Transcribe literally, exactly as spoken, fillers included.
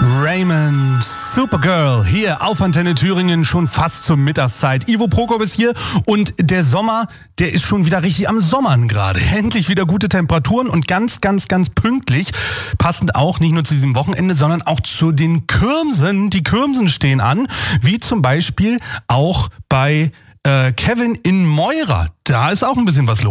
Raymond, Supergirl, hier auf Antenne Thüringen, schon fast zur Mittagszeit. Ivo Prokop ist hier und der Sommer, der ist schon wieder richtig am Sommern gerade. Endlich wieder gute Temperaturen und ganz, ganz, ganz pünktlich. Passend auch nicht nur zu diesem Wochenende, sondern auch zu den Kirmsen. Die Kirmsen stehen an, wie zum Beispiel auch bei äh, Kevin in Meura. Da ist auch ein bisschen was los.